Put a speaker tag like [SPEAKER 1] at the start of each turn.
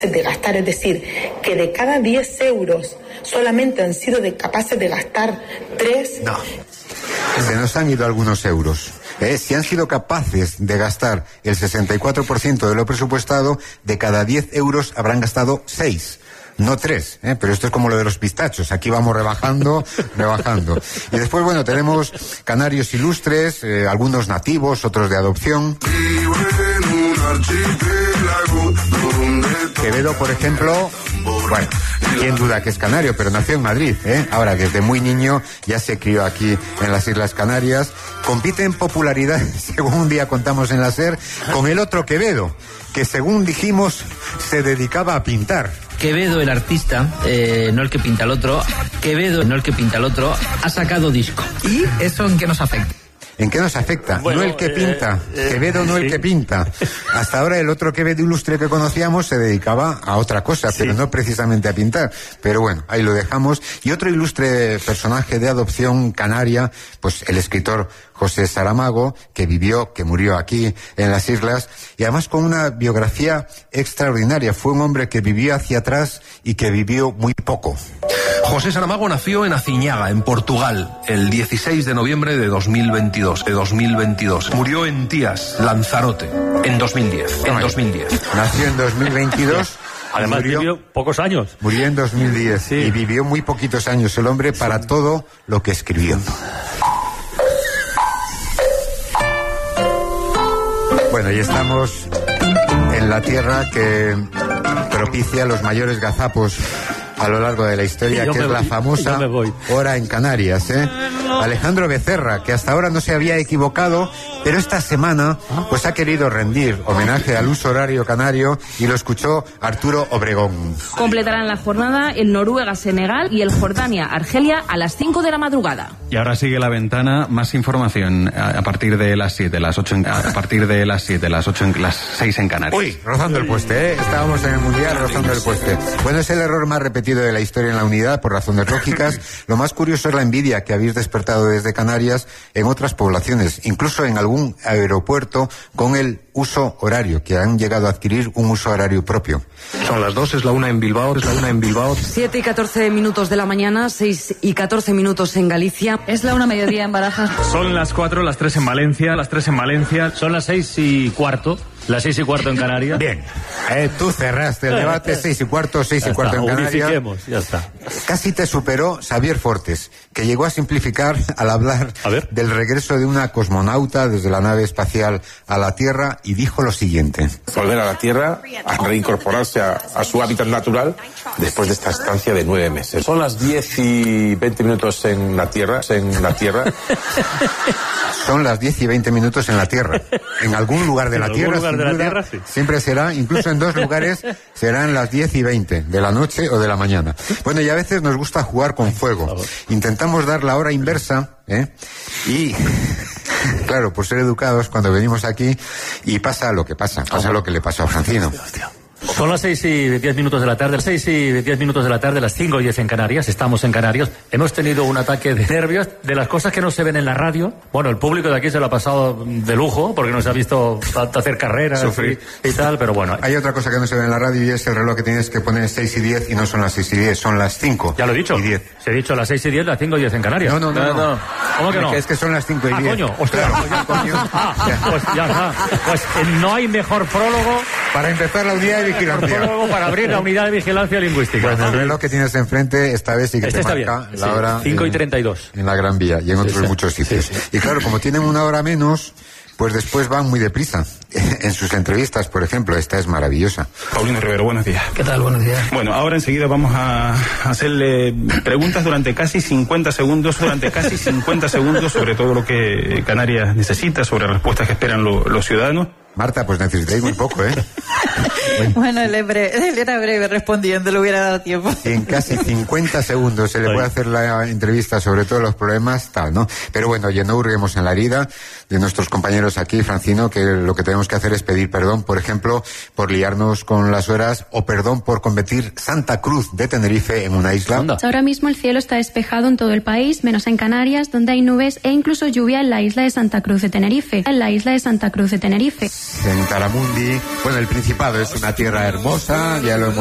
[SPEAKER 1] de gastar, es decir, que de cada 10 euros solamente han sido capaces de gastar 3.
[SPEAKER 2] No, se nos han ido algunos euros. Si han sido capaces de gastar el 64% de lo presupuestado, de cada 10 euros habrán gastado 6. No 3, pero esto es como lo de los pistachos. Aquí vamos rebajando. Y después, bueno, tenemos canarios ilustres, algunos nativos, otros de adopción. Quevedo, por ejemplo, bueno, quién duda que es canario, pero nació en Madrid, Ahora, desde muy niño ya se crió aquí en las Islas Canarias. Compite en popularidad, según un día contamos en la SER, con el otro Quevedo, que según dijimos se dedicaba a pintar.
[SPEAKER 3] Quevedo, el artista, no el que pinta el otro, ha sacado disco. ¿Y eso en qué nos afecta?
[SPEAKER 2] ¿En qué nos afecta? Bueno, no el que pinta. Quevedo no el que pinta. Hasta ahora el otro Quevedo ilustre que conocíamos se dedicaba a otra cosa, pero no precisamente a pintar. Pero bueno, ahí lo dejamos. Y otro ilustre personaje de adopción canaria, pues el escritor José Saramago, que murió aquí en las islas, y además con una biografía extraordinaria. Fue un hombre que vivió hacia atrás y que vivió muy poco.
[SPEAKER 4] José Saramago nació en Aciñaga, en Portugal, el 16 de noviembre de 2022. Murió en Tías, Lanzarote, en 2010.
[SPEAKER 2] Nació en 2022.
[SPEAKER 5] Además vivió pocos años.
[SPEAKER 2] Murió en 2010, sí. Y vivió muy poquitos años el hombre para todo lo que escribió. Bueno, y estamos en la tierra que propicia los mayores gazapos a lo largo de la historia, que es la famosa Hora en Canarias, Alejandro Becerra, que hasta ahora no se había equivocado, pero esta semana pues ha querido rendir homenaje al uso horario canario y lo escuchó Arturo Obregón.
[SPEAKER 6] Completarán la jornada el Noruega-Senegal y el Jordania-Argelia a las 5 de la madrugada.
[SPEAKER 7] Y ahora sigue la ventana, más información a partir de las 7, las 8, a partir de las 7, las 8, las 6 en Canarias.
[SPEAKER 2] Uy, rozando el poste, Estábamos en el Mundial rozando el poste. Bueno, es el error más repetido de la historia en la unidad, por razones lógicas. Lo más curioso es la envidia que habéis despertado desde Canarias en otras poblaciones, incluso en algún aeropuerto con el uso horario, que han llegado a adquirir un uso horario propio.
[SPEAKER 4] Son las 2, es la 1 en Bilbao,
[SPEAKER 8] 7 y 14 minutos de la mañana, 6 y 14 minutos en Galicia.
[SPEAKER 6] Es la 1 mediodía en Barajas.
[SPEAKER 5] Son las 4, las 3 en Valencia, Son las 6 y cuarto. Las 6 y cuarto en Canarias.
[SPEAKER 2] Bien, tú cerraste el debate, 6 y cuarto en Canarias.
[SPEAKER 5] Unifiquemos, ya está.
[SPEAKER 2] Casi te superó Xavier Fortes, que llegó a simplificar al hablar del regreso de una cosmonauta desde la nave espacial a la Tierra, y dijo lo siguiente.
[SPEAKER 9] Volver a la Tierra, a reincorporarse a su hábitat natural después de esta estancia de 9 meses. Son las 10 y 20 minutos en la Tierra.
[SPEAKER 2] Son las 10 y 20 minutos en la Tierra. En algún lugar de la Tierra, sin duda, siempre será, incluso en 2 lugares, serán las 10 y 20 de la noche o de la mañana. Bueno, y a veces nos gusta jugar con fuego. Intentamos dar la hora inversa, y claro, por ser educados, cuando venimos aquí y pasa lo que pasa lo que le pasó a Francino.
[SPEAKER 5] Son las 6 y 10 minutos de la tarde, las 5 y 10 en Canarias, estamos en Canarias. Hemos tenido un ataque de nervios de las cosas que no se ven en la radio. Bueno, el público de aquí se lo ha pasado de lujo, porque nos ha visto hacer carreras y tal, pero bueno.
[SPEAKER 2] Hay otra cosa que no se ve en la radio, y es el reloj que tienes que poner 6 y 10, y no son las 6 y 10, son las 5.
[SPEAKER 5] Ya lo he dicho.
[SPEAKER 2] Y 10.
[SPEAKER 5] Se he dicho las 6 y 10, las 5 y 10 en Canarias.
[SPEAKER 2] No.
[SPEAKER 5] ¿Cómo que no?
[SPEAKER 2] Es que son las 5 y 10.
[SPEAKER 5] Coño, hostia.
[SPEAKER 2] Claro.
[SPEAKER 5] Pues ya está. Pues no hay mejor prólogo
[SPEAKER 2] para empezar la unidad de vigilancia.
[SPEAKER 5] Para abrir la unidad de vigilancia lingüística.
[SPEAKER 2] Bueno, el reloj que tienes enfrente esta vez sí que te marca la hora
[SPEAKER 5] 5 y 32
[SPEAKER 2] en la Gran Vía y en otros muchos sitios. Y claro, como tienen una hora menos, pues después van muy deprisa. En sus entrevistas, por ejemplo, esta es maravillosa.
[SPEAKER 10] Paulino Rivero, buenos días.
[SPEAKER 3] ¿Qué tal? Buenos días.
[SPEAKER 10] Bueno, ahora enseguida vamos a hacerle preguntas durante casi 50 segundos, sobre todo lo que Canarias necesita, sobre respuestas que esperan los ciudadanos.
[SPEAKER 2] Marta, pues necesitáis muy poco,
[SPEAKER 11] Bueno, él era breve respondiendo, le hubiera dado tiempo.
[SPEAKER 2] Y en casi 50 segundos se le puede hacer la entrevista sobre todos los problemas, tal, ¿no? Pero bueno, oye, no hurguemos en la herida de nuestros compañeros aquí, Francino, que lo que tenemos que hacer es pedir perdón, por ejemplo, por liarnos con las horas, o perdón por convertir Santa Cruz de Tenerife en una isla.
[SPEAKER 12] Ahora mismo el cielo está despejado en todo el país, menos en Canarias, donde hay nubes e incluso lluvia en la isla de Santa Cruz de Tenerife. En Taramundi, bueno, el Principado es
[SPEAKER 2] una tierra hermosa, ya lo hemos